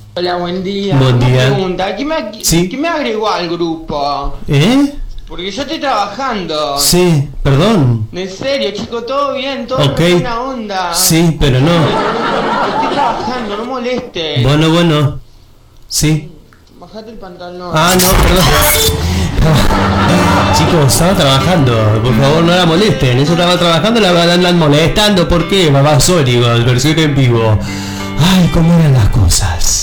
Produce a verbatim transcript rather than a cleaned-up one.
Hola, buen día. Buen Una día. pregunta, ¿quién me, Sí. ¿quién me agregó al grupo? ¿Eh? Porque yo estoy trabajando. Sí, perdón. En serio, chico, todo bien, todo Ok. re buena onda. Sí, pero no. Estoy trabajando, no molestes. Bueno, bueno. Sí. Bajate el pantalón. Ah, no, perdón. Chicos, estaba trabajando. Por favor, no la molesten. Eso estaba trabajando, la andan molestando. ¿Por qué? Babasónicos, versión en vivo. Ay, cómo eran las cosas.